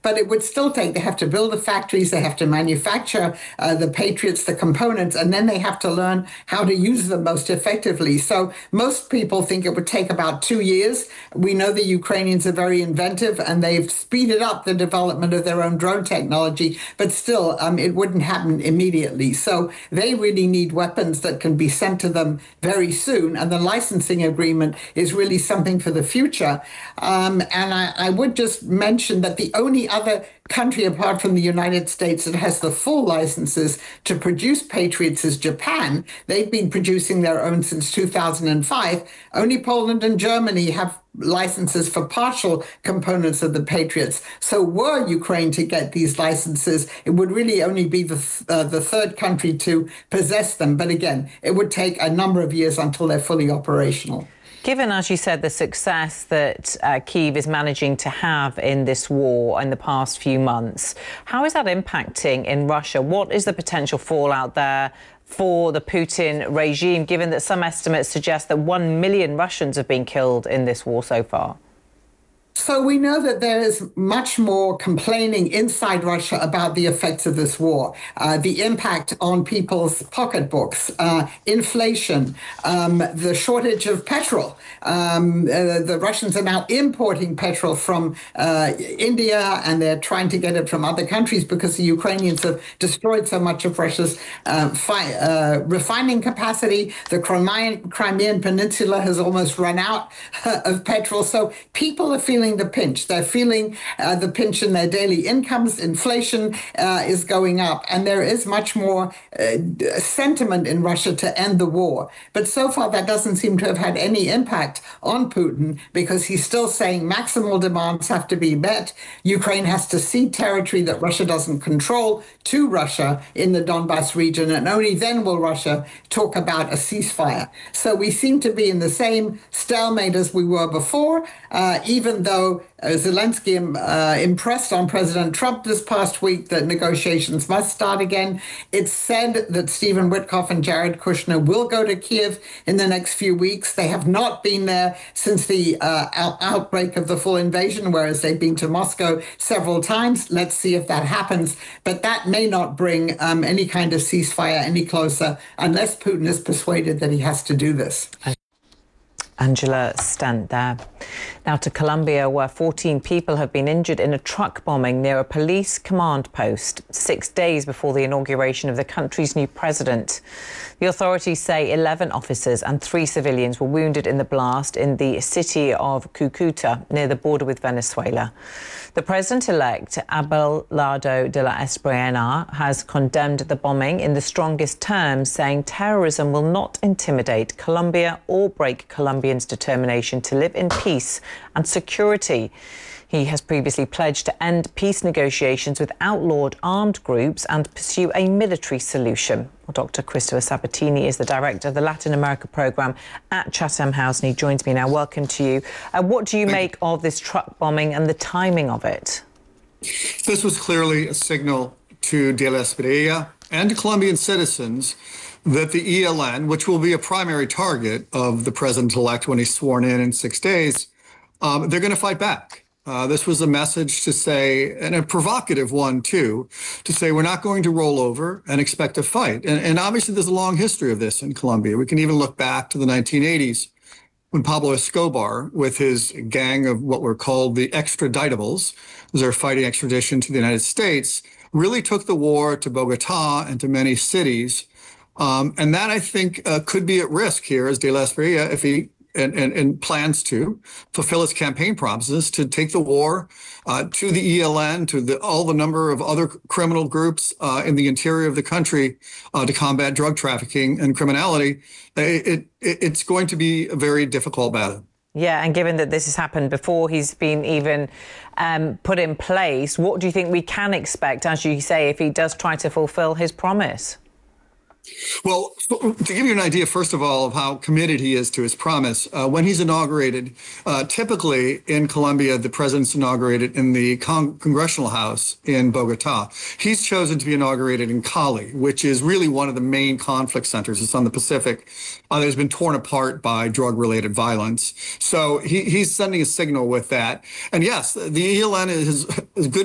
but it would still take, they have to build the factories, they have to manufacture the Patriots, the components, and then they have to learn how to use them most effectively. So most people think it would take about 2 years. We know the Ukrainians are very inventive and they've speeded up the development of their own drone technology, but still it wouldn't happen immediately. So they really need weapons that can be sent to them very soon. And the licensing agreement is really something for the future. And I would just mention that the only other country apart from the United States that has the full licenses to produce Patriots is Japan. They've been producing their own since 2005. Only Poland and Germany have licenses for partial components of the Patriots. So were Ukraine to get these licenses, it would really only be the third country to possess them. But again, it would take a number of years until they're fully operational. Given, as you said, the success that Kyiv is managing to have in this war in the past few months, how is that impacting in Russia? What is the potential fallout there for the Putin regime, given that some estimates suggest that 1 million Russians have been killed in this war so far? So we know that there is much more complaining inside Russia about the effects of this war, the impact on people's pocketbooks, inflation, the shortage of petrol. The Russians are now importing petrol from India, and they're trying to get it from other countries because the Ukrainians have destroyed so much of Russia's refining capacity. The Crimean Peninsula has almost run out of petrol. So people are feeling the pinch. They're feeling the pinch in their daily incomes. Inflation is going up, and there is much more sentiment in Russia to end the war. But so far, that doesn't seem to have had any impact on Putin, because he's still saying maximal demands have to be met. Ukraine has to cede territory that Russia doesn't control to Russia in the Donbas region, and only then will Russia talk about a ceasefire. So we seem to be in the same stalemate as we were before, even though Zelensky impressed on President Trump this past week that negotiations must start again. It's said that Stephen Witkoff and Jared Kushner will go to Kiev in the next few weeks. They have not been there since the outbreak of the full invasion, whereas they've been to Moscow several times. Let's see if that happens. But that may not bring any kind of ceasefire any closer unless Putin is persuaded that he has to do this. Angela Stent there. Now to Colombia, where 14 people have been injured in a truck bombing near a police command post 6 days before the inauguration of the country's new president. The authorities say 11 officers and 3 civilians were wounded in the blast in the city of Cucuta, near the border with Venezuela. The president-elect, Abelardo de la Espriella, has condemned the bombing in the strongest terms, saying terrorism will not intimidate Colombia or break Colombians' determination to live in peace and security. He has previously pledged to end peace negotiations with outlawed armed groups and pursue a military solution. Well, Dr. Christopher Sabatini is the director of the Latin America program at Chatham House, and he joins me now. Welcome to you. What do you make of this truck bombing and the timing of it? This was clearly a signal to de la Espriella and to Colombian citizens that the ELN, which will be a primary target of the president-elect when he's sworn in 6 days, they're going to fight back. This was a message to say, and a provocative one, too, to say we're not going to roll over and expect a fight. And obviously, there's a long history of this in Colombia. We can even look back to the 1980s when Pablo Escobar, with his gang of what were called the extraditables, they're fighting extradition to the United States, really took the war to Bogota and to many cities. And that, I think, could be at risk here as de la Espriella, if he and plans to fulfill his campaign promises to take the war to the ELN, to all the number of other criminal groups in the interior of the country to combat drug trafficking and criminality. It's going to be a very difficult battle. Yeah, and given that this has happened before he's been even put in place, what do you think we can expect, as you say, if he does try to fulfill his promise? Well, to give you an idea, first of all, of how committed he is to his promise, when he's inaugurated, typically in Colombia, the president's inaugurated in the Congressional House in Bogota. He's chosen to be inaugurated in Cali, which is really one of the main conflict centers. It's on the Pacific. That has been torn apart by drug-related violence. So he's sending a signal with that. And yes, the ELN is good